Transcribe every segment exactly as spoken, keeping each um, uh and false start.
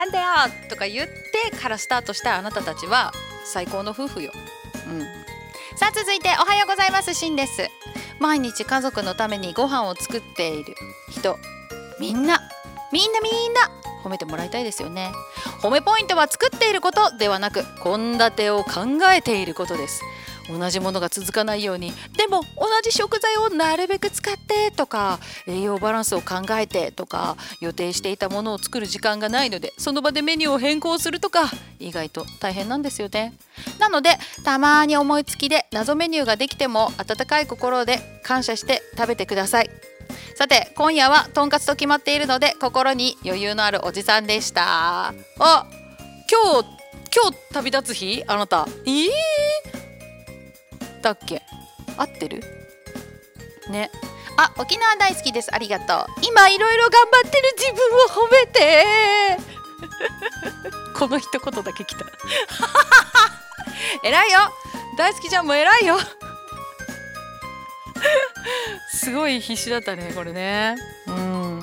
なんだよとか言ってからスタートしたあなたたちは最高の夫婦よ。うん。さあ続いておはようございます。しんです。毎日家族のためにご飯を作っている人、みんなみんなみんな褒めてもらいたいですよね。褒めポイントは作っていることではなく献立を考えていることです。同じものが続かないように、でも同じ食材をなるべく使ってとか、栄養バランスを考えてとか、予定していたものを作る時間がないのでその場でメニューを変更するとか、意外と大変なんですよね。なのでたまに思いつきで謎メニューができても温かい心で感謝して食べてください。さて今夜はとんかつと決まっているので心に余裕のあるおじさんでした。あ、今日今日旅立つ日、あなたえー、だっけ、合ってるね。あ、沖縄大好きです、ありがとう。今いろいろ頑張ってる自分を褒めてこの一言だけ来た偉いよ、大好きちゃんも偉いよすごい必死だったねこれね。うん。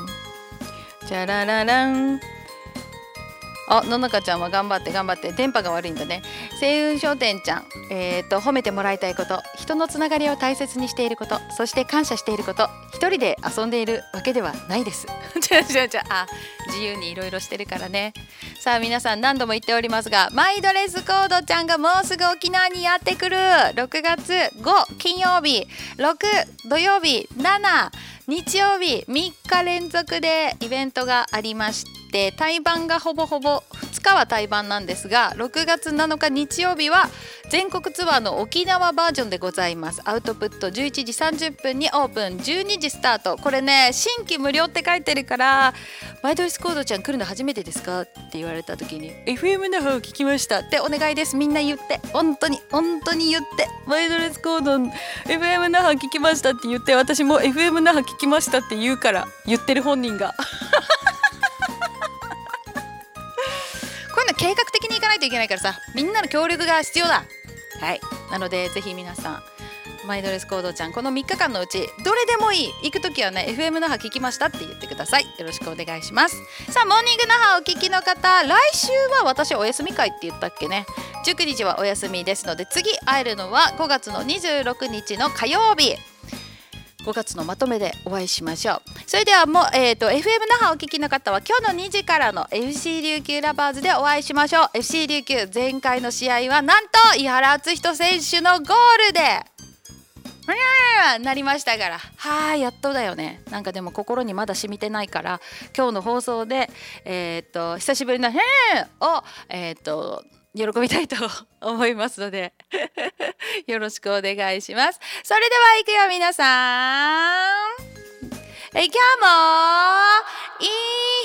じゃらららん。あ、ののかちゃんは頑張って頑張って、電波が悪いんだね。星雲商店ちゃん、えー、と褒めてもらいたいこと、人のつながりを大切にしていること、そして感謝していること。一人で遊んでいるわけではないですじゃじゃじゃあ、自由にいろいろしてるからね。さあ皆さん何度も言っておりますが、マイドレスコードちゃんがもうすぐ沖縄にやってくる。ろくがつご金曜日、ろく土曜日、しち日曜日、みっか連続でイベントがありまして、対バンがほぼほぼふつかは対バンなんですが、ろくがつなのか日曜日は全国ツアーの沖縄バージョンでございます。アウトプットじゅういちじさんじゅっぷんにオープン、じゅうにじスタート。これね、新規無料って書いてるから、マイドレスコードちゃん来るの初めてですかって言われた時に エフエム の方を聞きましたってお願いです。みんな言って、本当に本当に言って、マイドレスコード エフエム 那覇聞きましたって言って、私も エフエム 那覇聞きましたって言うから、言ってる本人がこういうの計画的にいかないといけないからさ、みんなの協力が必要だ。はい、なのでぜひ皆さん、マイドレスコードちゃんこのみっかかんのうちどれでもいい、行くときはね エフエム 那覇聞きましたって言ってください。よろしくお願いします。さあモーニング那覇お聞きの方、来週は私お休み会って言ったっけね。じゅうくにちはお休みですので、次会えるのはごがつのにじゅうろくにちの火曜日、ごがつのまとめでお会いしましょう。それではもう、えー、と エフエム 那覇お聞きの方は今日のにじからの エフシー 琉球ラバーズでお会いしましょう。 エフシー 琉球前回の試合はなんと井原敦人選手のゴールでなりましたから、はーやっとだよね。なんかでも心にまだ染みてないから、今日の放送でえっ、と久しぶりの「へー」をえっ、と喜びたいと思いますのでよろしくお願いします。それでは行くよ皆さん、え今日もいい